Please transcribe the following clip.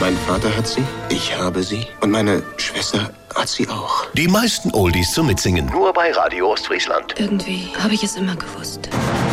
Mein Vater hat sie, ich habe sie und meine Schwester hat sie auch. Die meisten Oldies zum Mitsingen. Nur bei Radio Ostfriesland. Irgendwie habe ich es immer gewusst.